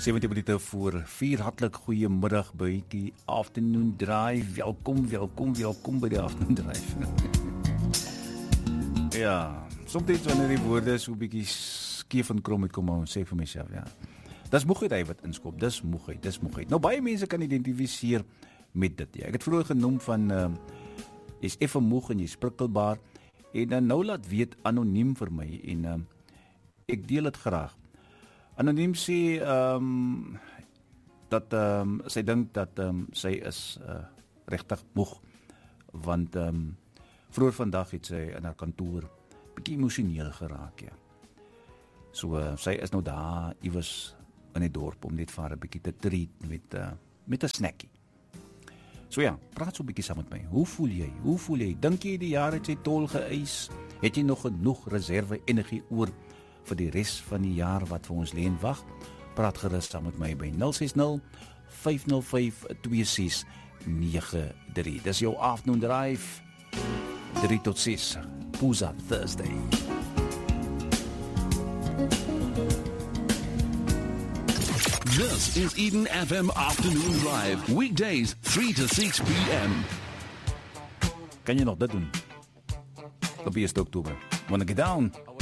17 minute voor 4, hartlik goeiemiddag by die Afternoon Drive. Welkom by die Afternoon Drive. Ja, soms wanneer die woorde so 'n bietjie skeef en krom uitkom, maar sê vir myself, ja. Dis moegheid hy wat inskop, dis moegheid. Nou baie mense kan identifiseer met dit, ja. Ek het vroeër genoem van, jy's effe moeg en jy's prikkelbaar, en dan nou laat weet anoniem vir my, en ek deel dit graag. Anoniem sê dat sy dink dat sy is regtig moeg, want vroeër vandag het sy in haar kantoor bietjie emosioneel geraak, ja. So sy is nou daar iewers in die dorp om net vir haar 'n bietjie te treat met 'n snackie. So ja, praat so 'n bietjie saam met my. Hoe voel jy? Dink jy die jaar het sy tol geëis? Het jy nog genoeg reserve energie oor vir die res van die jaar wat vir ons lê en wag? Praat gerus saam met my by 060-505-2693. Dis jou Afternoon Drive, 3 tot 6, Pooza Thursday. This is Eden FM Afternoon Drive, weekdays 3 to 6 p.m. Kan jy nog dit doen? Op 1 Oktober. Wanna get down?